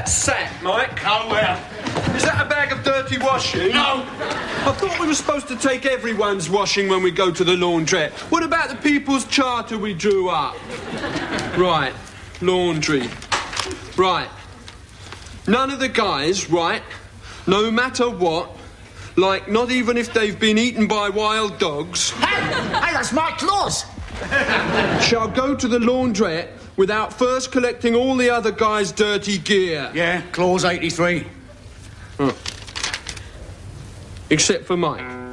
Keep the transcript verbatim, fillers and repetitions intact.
that sack, Mike? Oh, well. Is that a bag of dirty washing? No. I thought we were supposed to take everyone's washing when we go to the laundrette. What about the people's charter we drew up? Right, laundry. Right. None of the guys, right, no matter what, like not even if they've been eaten by wild dogs... Hey, hey, that's my clause. ...shall go to the laundrette without first collecting all the other guys' dirty gear. Yeah, clause eighty-three. Oh. Except for Mike.